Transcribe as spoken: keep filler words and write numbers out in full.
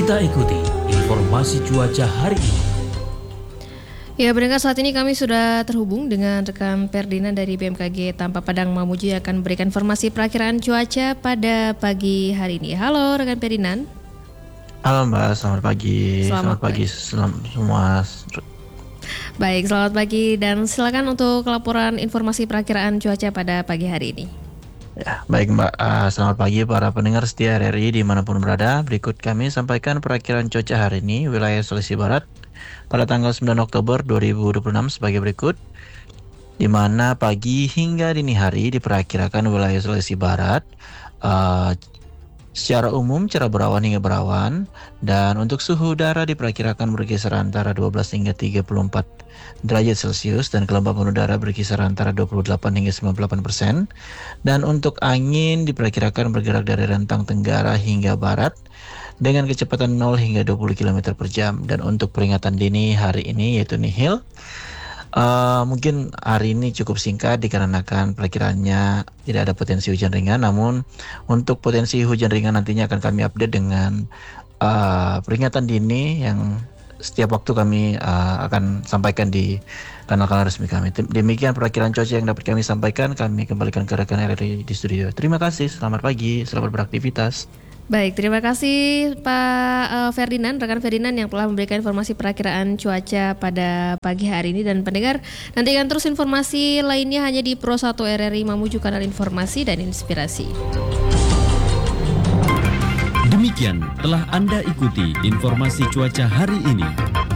Kita ikuti informasi cuaca hari ini. Ya, pendengar, saat ini kami sudah terhubung dengan rekan Ferdinand dari B M K G Tampak Padang Mamuju yang akan memberikan informasi perakiraan cuaca pada pagi hari ini. Halo rekan Ferdinand. Halo Mbak, selamat pagi. Selamat, selamat pagi selamat semua. Baik, selamat pagi dan silakan untuk laporan informasi perakiraan cuaca pada pagi hari ini. Ya, baik Mbak, uh, selamat pagi para pendengar setia R R I dimanapun berada. Berikut kami sampaikan perakiraan cuaca hari ini wilayah Sulawesi Barat pada tanggal sembilan Oktober dua ribu dua puluh enam sebagai berikut. Di mana pagi hingga dini hari diperkirakan wilayah Sulawesi Barat uh, secara umum cerah berawan hingga berawan, dan untuk suhu udara diperkirakan berkisar antara dua belas hingga tiga puluh empat derajat Celcius, dan kelembapan udara berkisar antara dua puluh delapan hingga sembilan puluh delapan persen. Dan untuk angin diperkirakan bergerak dari rentang tenggara hingga barat dengan kecepatan nol hingga dua puluh kilometer per jam. Dan untuk peringatan dini hari ini yaitu nihil, Uh, mungkin hari ini cukup singkat dikarenakan perkiraannya tidak ada potensi hujan ringan. Namun untuk potensi hujan ringan nantinya akan kami update dengan uh, peringatan dini yang setiap waktu kami uh, akan sampaikan di kanal-kanal resmi kami. Demikian perakiraan cuaca yang dapat kami sampaikan. Kami kembalikan ke rekan R R I di studio. Terima kasih, selamat pagi, selamat beraktivitas. Baik, terima kasih Pak uh, Ferdinand, rekan Ferdinand yang telah memberikan informasi perakiraan cuaca pada pagi hari ini. Dan pendengar, nantikan terus informasi lainnya hanya di Pro satu R R I Mamuju, kanal informasi dan inspirasi. Demikian telah Anda ikuti informasi cuaca hari ini.